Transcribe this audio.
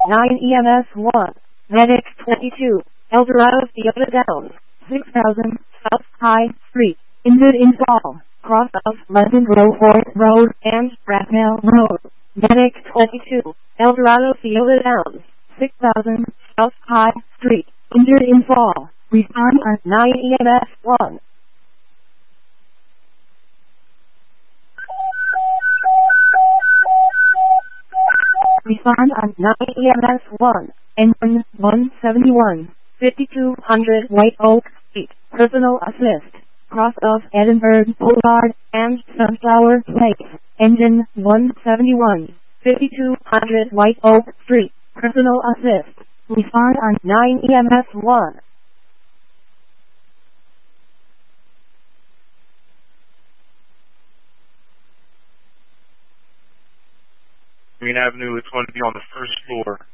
9 EMS 1. Medic 22. Eldorado Theater Downs. 6000 South High Street. Injured in fall. Cross of London Road and Bracknell Road. Medic 22. Eldorado Theater Downs. 6000 South High Street. Injured in fall. Respond on 9 EMS 1. Respond on 9 EMS 1. Engine 171. 5200 White Oak Street. Personal assist. Cross of Edinburgh Boulevard and Sunflower Place. Engine 171. 5200 White Oak Street. Personal assist. Respond on 9 EMS 1. Green Avenue, it's going to be on the first floor.